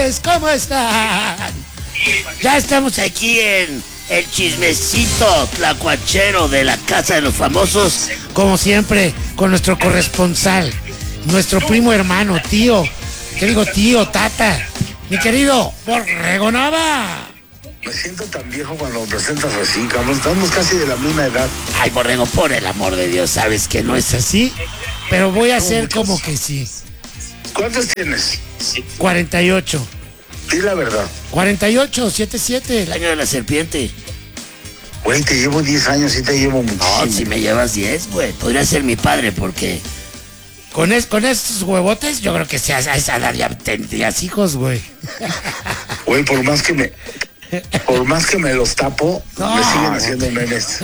noches, ¿cómo están? Ya estamos aquí en el chismecito tlacuachero de la Casa de los Famosos, como siempre, con nuestro corresponsal, nuestro primo hermano, tío, ¿qué digo tío, tata? Mi querido Borrego Nava. Me siento tan viejo cuando me presentas así, cabrón. Estamos casi de la misma edad. Ay, Borrego, por el amor de Dios, sabes que no es así, pero voy a hacer como que sí. ¿Cuántos tienes? 48. Di la verdad. 48, 77, el año de la serpiente. Güey, te llevo 10 años y te llevo muchísimo. No, si me llevas 10, güey, podría ser mi padre, porque con estos huevotes yo creo que a esa edad ya tendrías hijos, güey. Güey, por más que me los tapo, no, me siguen haciendo memes.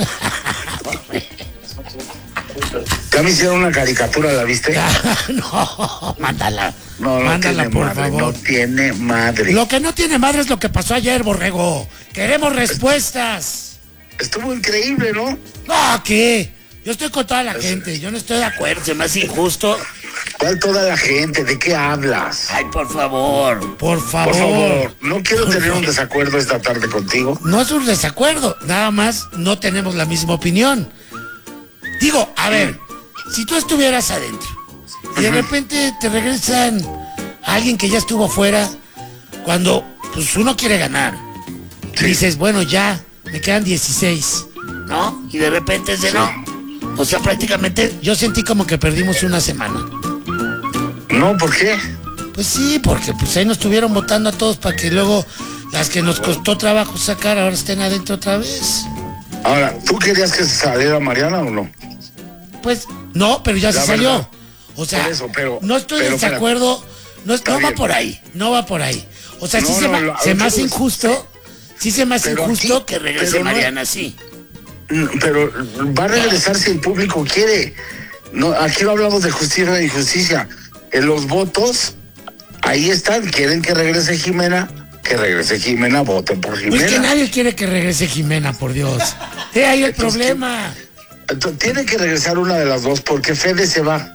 Ya me hicieron una caricatura, ¿la viste? No, mándala. No mándala, tiene por madre, favor. no tiene madre. Lo que no tiene madre es lo que pasó ayer, Borrego. Queremos respuestas. Estuvo increíble, ¿no? No, ¿qué? Yo estoy con toda la gente, yo no estoy de acuerdo, se me hace injusto. ¿Cuál toda la gente? ¿De qué hablas? Ay, por favor. Por favor, no quiero tener un desacuerdo esta tarde contigo. No es un desacuerdo, nada más no tenemos la misma opinión. Digo, a ver, si tú estuvieras adentro y de repente te regresan a alguien que ya estuvo fuera, cuando pues uno quiere ganar, Sí. dices, bueno, ya, me quedan 16, ¿no? Y de repente es de no. O sea, prácticamente yo sentí como que perdimos una semana. No, ¿por qué? Pues sí, porque pues ahí nos estuvieron votando a todos para que luego las que nos costó trabajo sacar ahora estén adentro otra vez. Ahora, ¿tú querías que saliera Mariana o no? Pues no, pero ya se salió. Verdad. O sea, Por eso, pero- no estoy pero, en desacuerdo, no va bien. por ahí, no va por ahí. O sea, sí No, se, no, se me hace injusto, sí se me hace Pero injusto aquí- que regrese pero no- Mariana así. Pero va a regresar si el público quiere. No, aquí no hablamos de justicia e injusticia. En los votos, ahí están. Quieren que regrese Jimena, voten por Jimena. Pues que nadie quiere que regrese Jimena, por Dios. Ahí el problema. Entonces, tiene que regresar una de las dos porque Fede se va.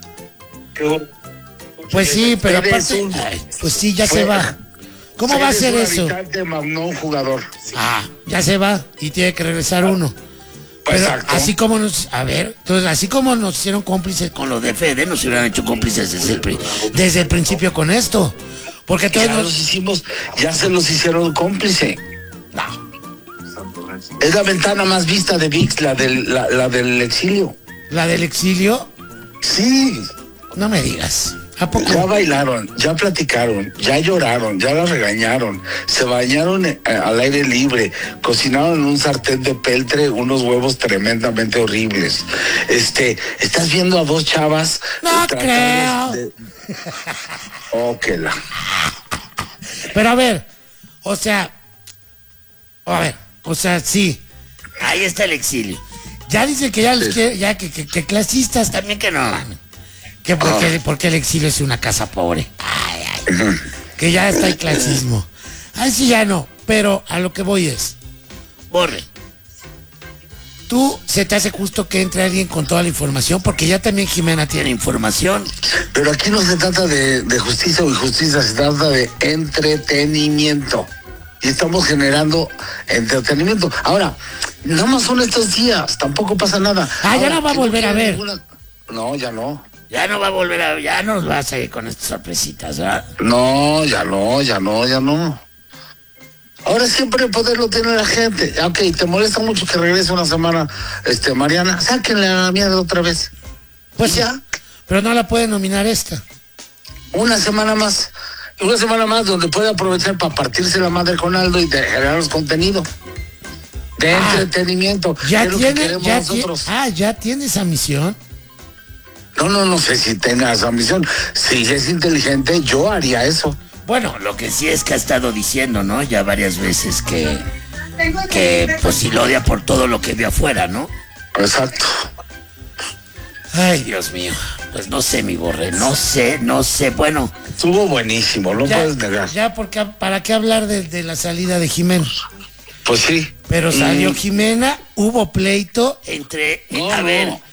Pues sí, pero Fede es aparte, un- pues sí, ya se Fue- va. ¿Cómo Fede va a es ser un eso? habitante, no un jugador. Ya se va y tiene que regresar uno. Pero Exacto. así como entonces así como nos hicieron cómplices con lo de Fede, nos hubieran hecho cómplices desde el principio con esto. Porque todos Ya se los hicieron cómplice. No, Es la ventana más vista de VIX, la del exilio. la del exilio, Sí. no me digas. ¿A poco? Ya bailaron, ya platicaron, ya lloraron, ya la regañaron, se bañaron al aire libre, cocinaron en un sartén de peltre unos huevos tremendamente horribles. Estás viendo a dos chavas. No tratando creo. Oh, que la. Pero a ver, o sea, sí. Ahí está el exilio. Ya dicen que ya los quiere, ya que clasistas también que no mames. Que porque el exilio es una casa pobre. Que ya está el clasismo. Ay, sí, ya no. Pero a lo que voy es, Borre, ¿tú se te hace justo que entre alguien con toda la información? Porque ya también Jimena tiene información. Pero aquí no se trata de justicia o injusticia, se trata de entretenimiento. Y estamos generando entretenimiento. Ahora, nada más son estos días, tampoco pasa nada. Ya no va a que volver a quiere ver. No, ya no. Ya no va a volver a... Ya nos va a seguir con estas sorpresitas, ¿verdad? No, ya no. Ahora siempre el poder lo tiene la gente. Ok, te molesta mucho que regrese una semana, Mariana, sáquenle a la mierda otra vez. Pues Y ya, pero no la puede nominar esta. una semana más donde puede aprovechar para partirse la madre con Aldo y de generarnos contenido. De entretenimiento. Ya que es lo que tiene, queremos nosotros. ya tiene esa misión. No sé si tenga esa misión. Si es inteligente, yo haría eso. Bueno, lo que sí es que ha estado diciendo, ¿no? Ya varias veces que pues si lo odia por todo lo que vio afuera, ¿no? Exacto. Ay, Dios mío. Pues no sé, mi Borre, no sé. Bueno, Estuvo buenísimo, no puedes negar. ya porque ¿para qué hablar de la salida de Jimena? Pues sí. Pero salió Jimena, hubo pleito entre, No, a ver, no.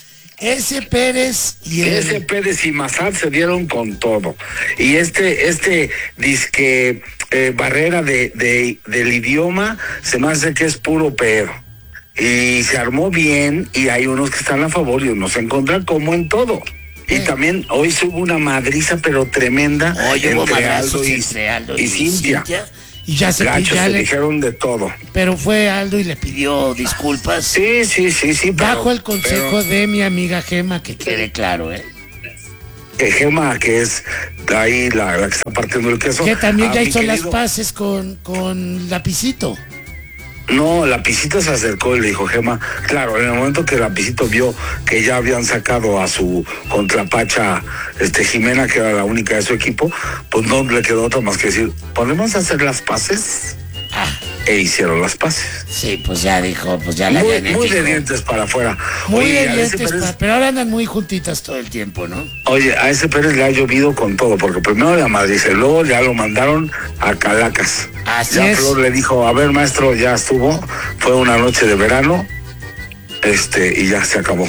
Ese Pérez y Ese Pérez y Massad se dieron con todo. Y este disque barrera del idioma se me hace que es puro pedo. Y se armó bien y hay unos que están a favor y unos en contra, como en todo. Y también hoy se hubo una madriza pero tremenda entre Aldo y Cintia. Y ya se dijeron de todo. Pero fue Aldo y le pidió disculpas. Sí. Bajo el consejo de mi amiga Gema, que quede claro, Que Gema, que es ahí la que está partiendo el queso. Que también ya hizo las paces con Lapicito. No, Lapicito se acercó y le dijo, Gema, claro, en el momento que Lapicito vio que ya habían sacado a su contrapacha Jimena, que era la única de su equipo, pues no le quedó otra más que decir, ¿podemos hacer las paces? E hicieron las paces. Sí, pues ya dijo, pues ya muy de dientes para afuera. Muy de dientes pero ahora andan muy juntitas todo el tiempo, ¿no? Oye, a ese Pérez le ha llovido con todo, porque primero la Madrid, luego ya lo mandaron a Calacas. Así ya es. Flor le dijo, a ver, maestro, ya estuvo, fue una noche de verano, y ya se acabó.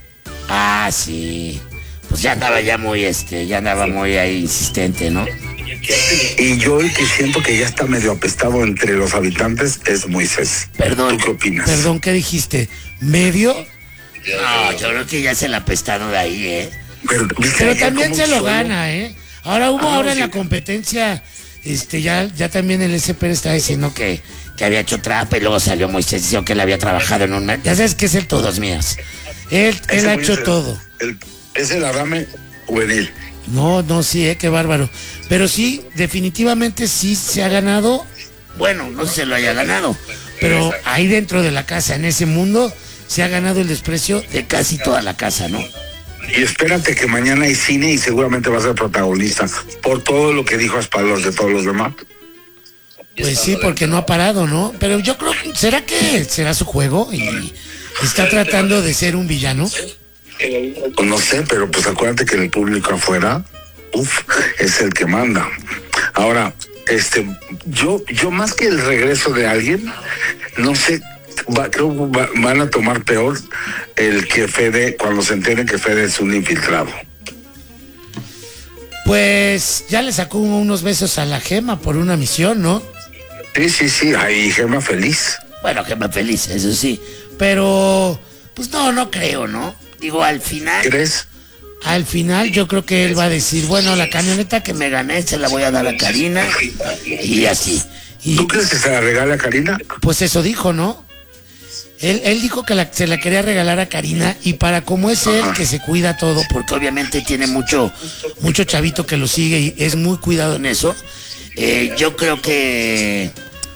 Sí. Pues ya andaba muy ahí insistente, ¿no? Y yo el que siento que ya está medio apestado entre los habitantes es Moisés. Perdón. ¿Tú qué opinas? Perdón, ¿qué dijiste? ¿Medio? No, yo creo que ya se la ha apestado de ahí, Pero también se lo gana, Ahora en la competencia, ya también el SP está diciendo que había hecho trampa y luego salió Moisés diciendo que él había trabajado en un... Ya sabes que es el todos mías. Él ha hecho todo. Es el Adame juvenil. No, sí, qué bárbaro. Pero sí, definitivamente sí se ha ganado. Bueno, no sé si se lo haya ganado, pero ahí dentro de la casa, en ese mundo, se ha ganado el desprecio de casi toda la casa, ¿no? Y espérate que mañana hay cine y seguramente va a ser protagonista por todo lo que dijo a espaldas de todos los demás. Pues sí, porque no ha parado, ¿no? Pero yo creo, ¿será que será su juego y está tratando de ser un villano? Pues no sé, pero pues acuérdate que el público afuera, es el que manda. Ahora, yo más que el regreso de alguien, no sé, creo que van a tomar peor el que Fede, cuando se enteren que Fede es un infiltrado. Pues ya le sacó unos besos a la Gema por una misión, ¿no? Sí, ahí Gema feliz. Bueno, Gema feliz, eso sí, pero pues no creo, ¿no? Digo, al final... ¿Crees? Al final yo creo que él va a decir, bueno, la camioneta que me gané se la voy a dar a Karina y así. ¿Tú crees que se la regale a Karina? Pues eso dijo, ¿no? Él dijo que se la quería regalar a Karina y para como es él que se cuida todo, porque obviamente tiene mucho chavito que lo sigue y es muy cuidado en eso, yo creo que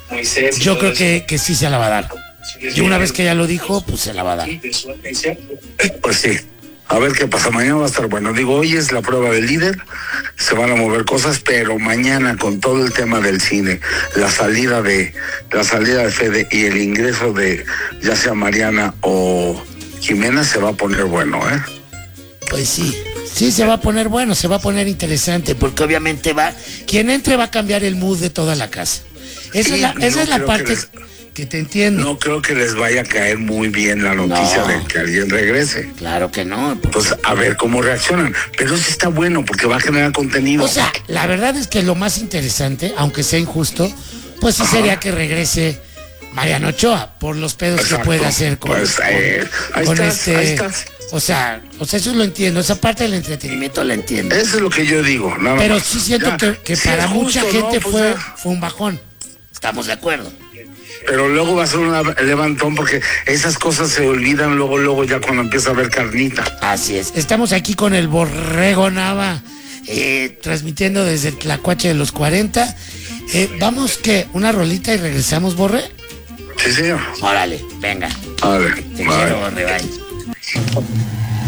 sí se la va a dar. Y una vez que ya lo dijo, pues se la va a dar. Pues sí. A ver qué pasa. Mañana va a estar bueno. Digo, hoy es la prueba del líder. Se van a mover cosas, pero mañana con todo el tema del cine, la salida de Fede y el ingreso de ya sea Mariana o Jimena se va a poner bueno, Pues sí. Sí, se va a poner bueno, se va a poner interesante, porque obviamente quien entre va a cambiar el mood de toda la casa. Esa es la parte que te entiendo. No creo que les vaya a caer muy bien la noticia de que alguien regrese. Claro que no. Pues a ver cómo reaccionan. Pero sí está bueno porque va a generar contenido. O sea, la verdad es que lo más interesante, aunque sea injusto, pues sí sería que regrese Mariano Ochoa por los pedos que puede hacer con ahí estás. O sea, eso lo entiendo, esa parte del entretenimiento la entiendo. Eso es lo que yo digo, nada pero más. Sí siento que si para mucha justo, gente pues fue un bajón. Estamos de acuerdo. Pero luego va a ser un levantón porque esas cosas se olvidan luego ya cuando empieza a haber carnita. Así es. Estamos aquí con el Borrego Nava, transmitiendo desde el Tlacuache de los 40. Vamos, una rolita y regresamos, Borre. Sí, señor. Órale, venga. A ver. Te quiero, Borre, bye.